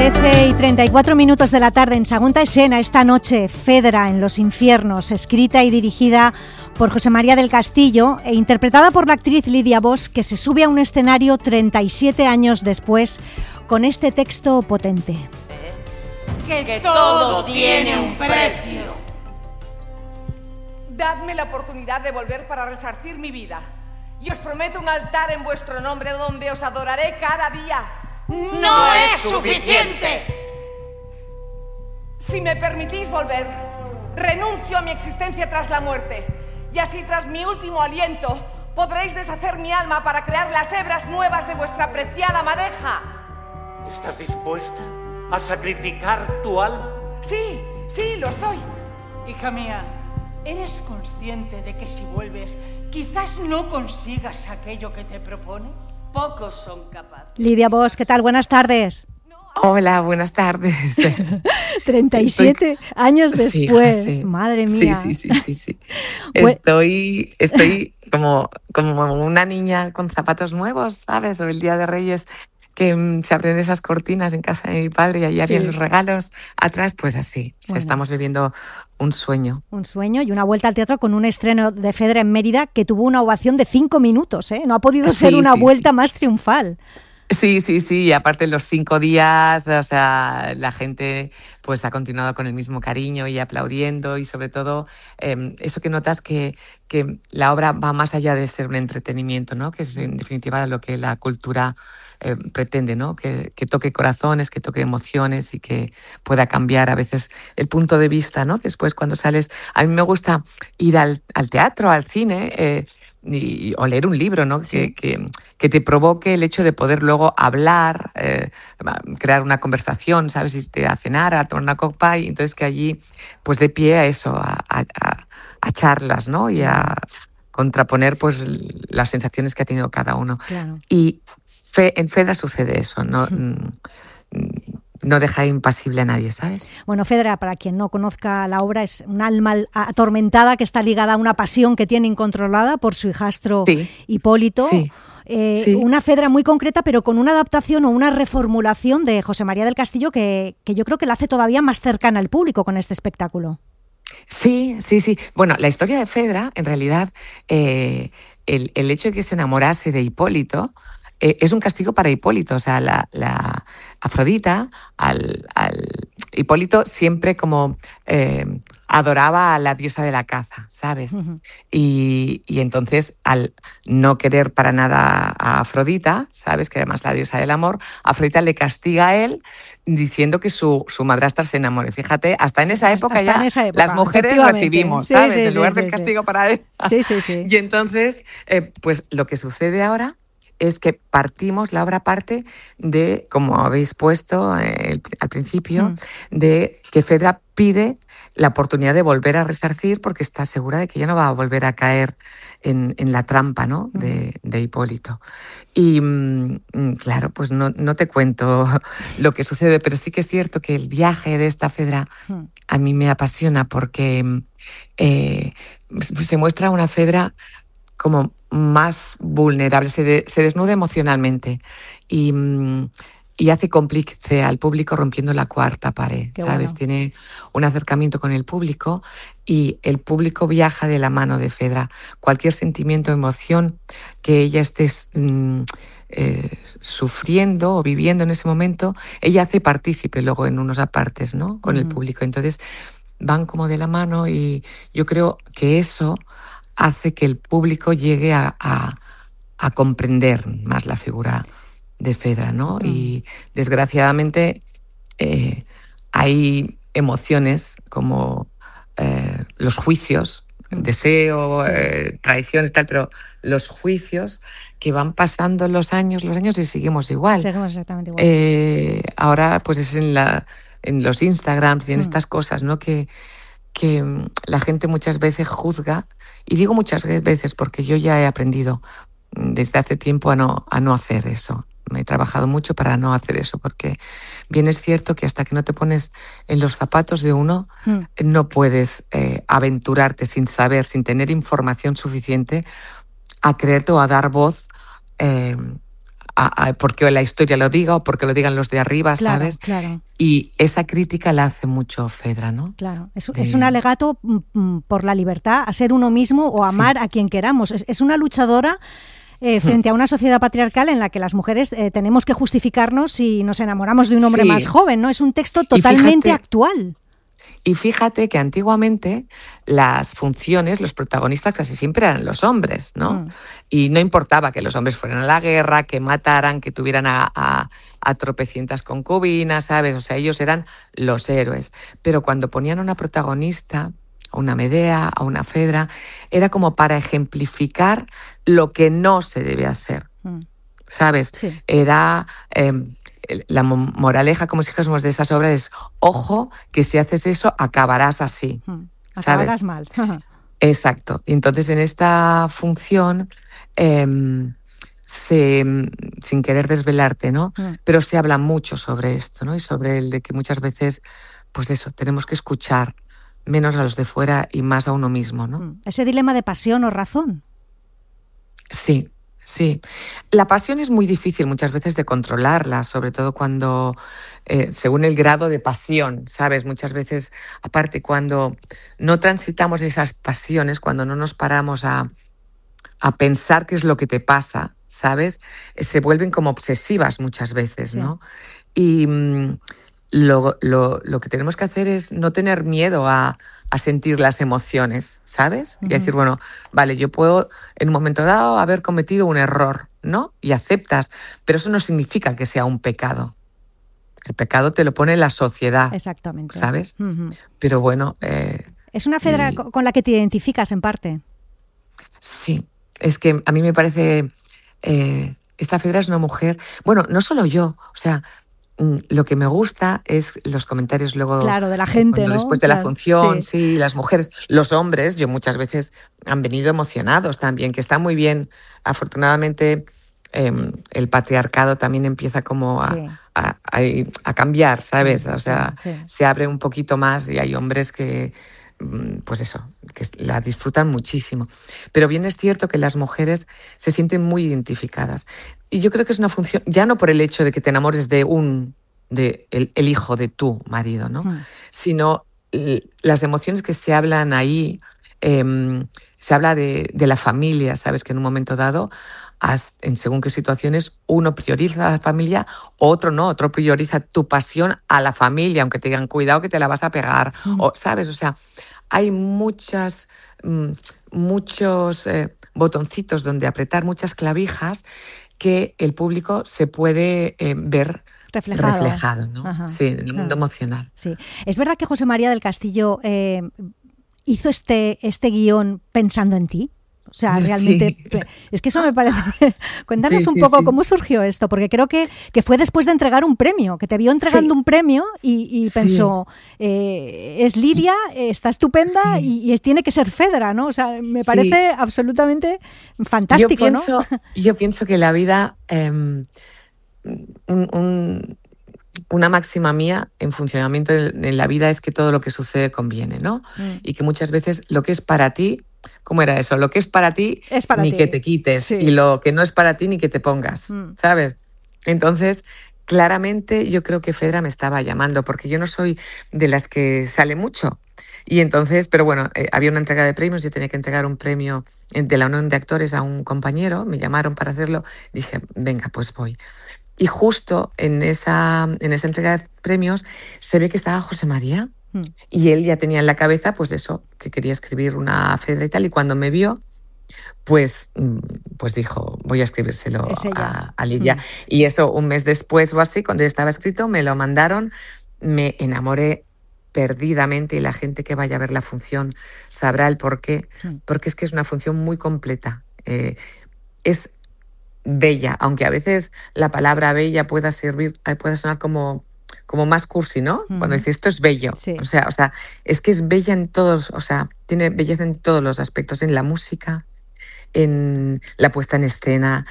13:34 de la tarde en Sagunta Escena, esta noche, Fedra en los infiernos, escrita y dirigida por José María del Castillo e interpretada por la actriz Lidia Bosch, que se sube a un escenario 37 años después con este texto potente. Que todo tiene un precio. Dadme la oportunidad de volver para resarcir mi vida. Y os prometo un altar en vuestro nombre donde os adoraré cada día. ¡No es suficiente! Si me permitís volver, renuncio a mi existencia tras la muerte. Y así, tras mi último aliento, podréis deshacer mi alma para crear las hebras nuevas de vuestra preciada madeja. ¿Estás dispuesta a sacrificar tu alma? Sí, lo estoy. Hija mía, ¿eres consciente de que si vuelves, quizás no consigas aquello que te propones? Pocos son capaces. Lidia Bosch, ¿qué tal? Buenas tardes. Hola, buenas tardes. 37 años después, Sí, madre mía. Sí. Estoy como una niña con zapatos nuevos, ¿sabes? O el Día de Reyes, que se abren esas cortinas en casa de mi padre y ahí había los regalos atrás, pues así. Bueno. Estamos viviendo un sueño. Un sueño y una vuelta al teatro con un estreno de Fedra en Mérida que tuvo una ovación de 5 minutos, ¿eh? No ha podido ser una vuelta más triunfal. Sí, y aparte los 5 días, o sea, la gente pues ha continuado con el mismo cariño y aplaudiendo y sobre todo eso que notas que la obra va más allá de ser un entretenimiento, ¿no? Que es en definitiva lo que la cultura pretende, ¿no? Que toque corazones, que toque emociones y que pueda cambiar a veces el punto de vista, ¿no? Después cuando sales, a mí me gusta ir al teatro, al cine, o leer un libro, ¿no? Sí. Que te provoque el hecho de poder luego hablar, crear una conversación, ¿sabes? Irte a cenar, a tomar una copa y entonces que allí pues dé pie a eso, a charlas, ¿no? Y a contraponer pues las sensaciones que ha tenido cada uno. Claro. Y en Fedra sucede eso, ¿no? No deja impasible a nadie, ¿sabes? Bueno, Fedra, para quien no conozca la obra, es un alma atormentada que está ligada a una pasión que tiene incontrolada por su hijastro Hipólito. Una Fedra muy concreta, pero con una adaptación o una reformulación de José María del Castillo que yo creo que la hace todavía más cercana al público con este espectáculo. Sí. Bueno, la historia de Fedra, en realidad, el hecho de que se enamorase de Hipólito es un castigo para Hipólito. O sea, la Afrodita, al Hipólito siempre como adoraba a la diosa de la caza, ¿sabes? Uh-huh. Y entonces, al no querer para nada a Afrodita, ¿sabes? Que además la diosa del amor, Afrodita le castiga a él diciendo que su madrastra se enamore. Fíjate, hasta en esa época ya las mujeres recibimos, ¿sabes? En lugar del castigo para él. Sí. Y entonces, pues lo que sucede ahora es que la obra parte de, como habéis puesto al principio, de que Fedra pide la oportunidad de volver a resarcir porque está segura de que ya no va a volver a caer en la trampa, ¿no? de Hipólito. Y claro, pues no te cuento lo que sucede, pero sí que es cierto que el viaje de esta Fedra a mí me apasiona porque se muestra una Fedra como más vulnerable, se desnuda emocionalmente y hace cómplice al público rompiendo la cuarta pared. Qué ¿sabes? Bueno. Tiene un acercamiento con el público y el público viaja de la mano de Fedra. Cualquier sentimiento o emoción que ella esté sufriendo o viviendo en ese momento, ella hace partícipe luego en unos apartes, ¿no? Con el público. Entonces van como de la mano y yo creo que eso hace que el público llegue a comprender más la figura de Fedra, ¿no? Y desgraciadamente hay emociones como los juicios, deseo, traición y tal, pero los juicios que van pasando los años y seguimos igual. Seguimos exactamente igual. Ahora pues es en los Instagrams y en estas cosas, ¿no? Que la gente muchas veces juzga, y digo muchas veces porque yo ya he aprendido desde hace tiempo a no hacer eso. Me he trabajado mucho para no hacer eso, porque bien es cierto que hasta que no te pones en los zapatos de uno, no puedes aventurarte sin saber, sin tener información suficiente, a creerte o a dar voz porque la historia lo diga o porque lo digan los de arriba, ¿sabes? Claro. Y esa crítica la hace mucho Fedra, ¿no? Claro, es un alegato por la libertad a ser uno mismo o amar a quien queramos. Es una luchadora frente a una sociedad patriarcal en la que las mujeres tenemos que justificarnos si nos enamoramos de un hombre más joven, ¿no? Es un texto totalmente actual. Y fíjate que antiguamente las funciones, los protagonistas casi siempre eran los hombres, ¿no? Y no importaba que los hombres fueran a la guerra, que mataran, que tuvieran a tropecientas concubinas, ¿sabes? O sea, ellos eran los héroes. Pero cuando ponían a una protagonista, a una Medea, a una Fedra, era como para ejemplificar lo que no se debe hacer, ¿sabes? Sí. Era... la moraleja, como si dijésemos, de esas obras es: ojo, que si haces eso acabarás así, ¿sabes? Acabarás mal. Exacto. Y entonces en esta función, sin querer desvelarte, ¿no? Pero se habla mucho sobre esto, ¿no? Y sobre el de que muchas veces, pues eso, tenemos que escuchar menos a los de fuera y más a uno mismo, ¿no? Ese dilema de pasión o razón. Sí. Sí, la pasión es muy difícil muchas veces de controlarla, sobre todo cuando, según el grado de pasión, ¿sabes? Muchas veces, aparte, cuando no transitamos esas pasiones, cuando no nos paramos a pensar qué es lo que te pasa, ¿sabes? Se vuelven como obsesivas muchas veces, ¿no? Y lo que tenemos que hacer es no tener miedo a sentir las emociones, ¿sabes? Y decir, bueno, vale, yo puedo en un momento dado haber cometido un error, ¿no? Y aceptas, pero eso no significa que sea un pecado. El pecado te lo pone la sociedad. Exactamente. ¿Sabes? Pero bueno... es una Fedra con la que te identificas en parte. Sí, es que a mí me parece... esta Fedra es una mujer... Bueno, no solo yo, o sea... Lo que me gusta es los comentarios luego de la gente, ¿no? Después de la función, sí, las mujeres, los hombres, yo muchas veces han venido emocionados también, que está muy bien. Afortunadamente el patriarcado también empieza como a cambiar, ¿sabes? O sea, se abre un poquito más y hay hombres que, pues eso, que la disfrutan muchísimo. Pero bien es cierto que las mujeres se sienten muy identificadas. Y yo creo que es una función, ya no por el hecho de que te enamores de el hijo de tu marido, ¿no? Sino las emociones que se hablan ahí, se habla de la familia, ¿sabes? Que en un momento dado, en según qué situaciones, uno prioriza a la familia, otro no, otro prioriza tu pasión a la familia, aunque te digan, cuidado que te la vas a pegar, o, ¿sabes? O sea, hay muchos botoncitos donde apretar, muchas clavijas que el público se puede ver reflejado, ¿no? Ajá. Sí, en el mundo emocional. Sí. Es verdad que José María del Castillo hizo este guión pensando en ti. O sea, realmente, es que eso me parece... Cuéntanos un poco cómo surgió esto, porque creo que fue después de entregar un premio, que te vio entregando un premio y pensó, es Lidia, está estupenda y tiene que ser Fedra, ¿no? O sea, me parece absolutamente fantástico, yo pienso que la vida, una máxima mía en funcionamiento en la vida es que todo lo que sucede conviene, ¿no? Y que muchas veces lo que es para ti, ¿cómo era eso? Lo que es para ti, ni que te quites. Y lo que no es para ti, ni que te pongas, ¿sabes? Entonces, claramente yo creo que Fedra me estaba llamando, porque yo no soy de las que sale mucho. Y entonces, pero bueno, había una entrega de premios, yo tenía que entregar un premio de la Unión de Actores a un compañero, me llamaron para hacerlo, dije, venga, pues voy. Y justo en esa entrega de premios se ve que estaba José María. Y él ya tenía en la cabeza, pues eso, que quería escribir una Fedra y tal, y cuando me vio, pues dijo, voy a escribírselo a Lidia. Y eso, un mes después o así, cuando ya estaba escrito, me lo mandaron, me enamoré perdidamente, y la gente que vaya a ver la función sabrá el porqué, porque es que es una función muy completa. Es bella, aunque a veces la palabra bella pueda sonar como más cursi, ¿no? Cuando dices esto es bello. O sea, es que es bella en todos, o sea, tiene belleza en todos los aspectos, en la música, en la puesta en escena,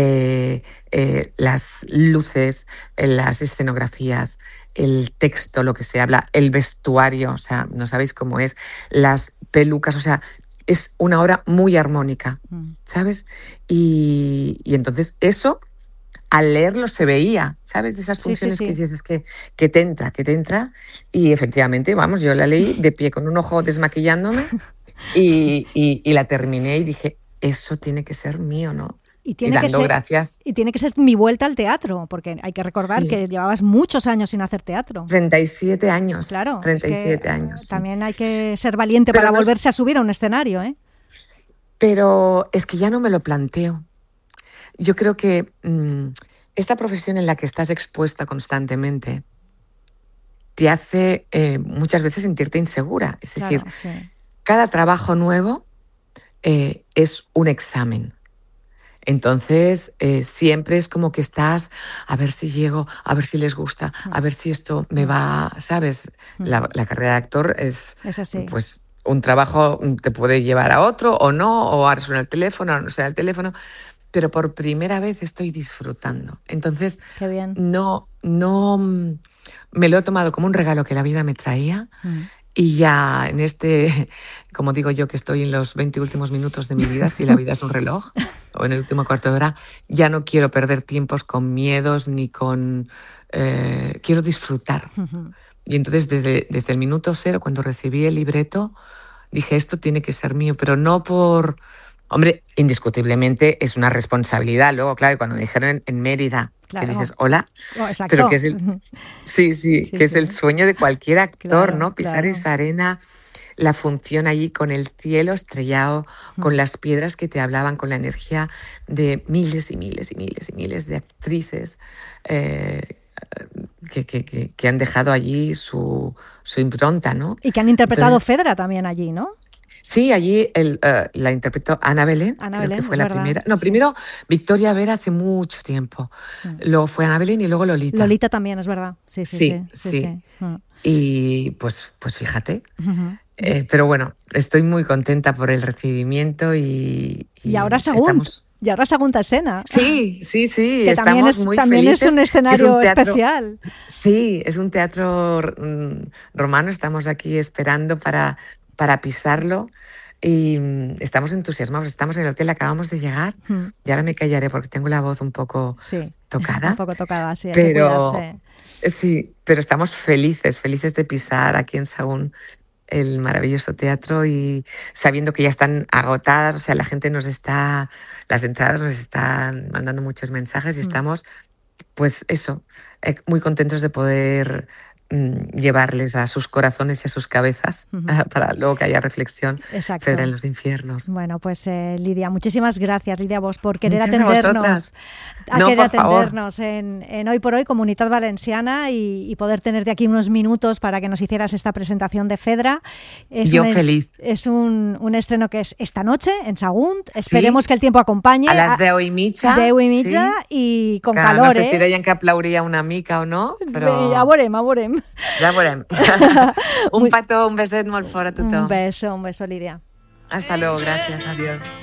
las luces, las escenografías, el texto, lo que se habla, el vestuario, o sea, no sabéis cómo es, las pelucas, o sea, es una obra muy armónica, ¿sabes? Y entonces eso al leerlo se veía, ¿sabes? De esas funciones que dices, es que te entra. Y efectivamente, vamos, yo la leí de pie con un ojo desmaquillándome y la terminé y dije, eso tiene que ser mío, ¿no? Y tiene que ser mi vuelta al teatro, porque hay que recordar que llevabas muchos años sin hacer teatro. 37 años. Claro. 37 años. También hay que ser valiente para volverse a subir a un escenario, ¿eh? Pero es que ya no me lo planteo. Yo creo que esta profesión en la que estás expuesta constantemente te hace muchas veces sentirte insegura. Es decir, cada trabajo nuevo es un examen. Entonces, siempre es como que estás, a ver si llego, a ver si les gusta, a ver si esto me va, ¿sabes? La carrera de actor es así. Pues un trabajo te puede llevar a otro o no, o ahora suena el teléfono o no suena el teléfono, pero por primera vez estoy disfrutando. Entonces, qué bien. No me lo he tomado como un regalo que la vida me traía. Y ya en como digo yo, que estoy en los 20 últimos minutos de mi vida, si la vida es un reloj, o en el último cuarto de hora, ya no quiero perder tiempos con miedos ni con... quiero disfrutar. Y entonces desde el minuto cero, cuando recibí el libreto, dije, esto tiene que ser mío, pero no por... Hombre, indiscutiblemente es una responsabilidad. Luego, claro, cuando me dijeron en Mérida, que dices, hola, pero que es es el sueño de cualquier actor, ¿no? Pisar esa arena, la función allí con el cielo estrellado, con las piedras que te hablaban, con la energía de miles y miles y miles y miles de actrices que han dejado allí su impronta, ¿no? Y que han interpretado Fedra también allí, ¿no? Sí, allí la interpretó Ana Belén, creo que fue la primera. No, primero Victoria Vera hace mucho tiempo. Luego fue Ana Belén y luego Lolita. Lolita también, es verdad. Sí. Y pues fíjate. Pero bueno, estoy muy contenta por el recibimiento y ahora Y ahora segunda escena. Sí. Que estamos muy felices. Es un escenario especial. Sí, es un teatro romano. Estamos aquí esperando para pisarlo y estamos entusiasmados. Estamos en el hotel, acabamos de llegar y ahora me callaré porque tengo la voz un poco tocada. Un poco tocada, sí. Pero estamos felices de pisar aquí en Sahagún el maravilloso teatro y sabiendo que ya están agotadas, o sea, las entradas nos están mandando muchos mensajes y estamos, pues eso, muy contentos de poder llevarles a sus corazones y a sus cabezas para luego que haya reflexión. Fedra en los infiernos. Bueno, pues Lidia, muchísimas gracias, Lidia Bosch, por querer atendernos en Hoy por Hoy, Comunitat Valenciana y poder tenerte aquí unos minutos para que nos hicieras esta presentación de Fedra. Feliz. Es un estreno que es esta noche en Sagunt. Esperemos que el tiempo acompañe. A las 10:30. 10:30 y con calor. No sé si deien que aplaudiria una mica o no, però... Ja veurem. Ja veurem. Un petó, un beset molt fort a tothom. Un beso, Lidia. Hasta luego, gracias, adiós.